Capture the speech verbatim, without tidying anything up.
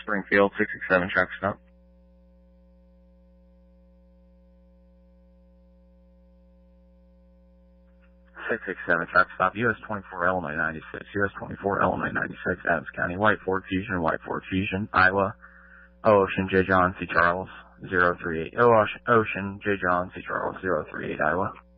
Springfield, six six seven, track stop. six six seven, track stop, U S twenty-four, Illinois ninety-six, U S twenty-four, Illinois ninety-six, Adams County, White Ford Fusion, White Ford Fusion, Iowa, O Ocean, J John, C Charles, zero three eight, O Ocean, J John, C Charles, zero three eight, Iowa.